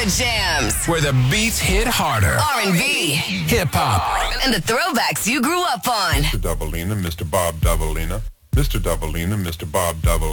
The jams. Where the beats hit harder. R&B. Hip-hop. And the throwbacks you grew up on. Mr. Doubleina, Mr. Bob Doubleina, Mr. Doubleina, Mr. Bob Doubleina.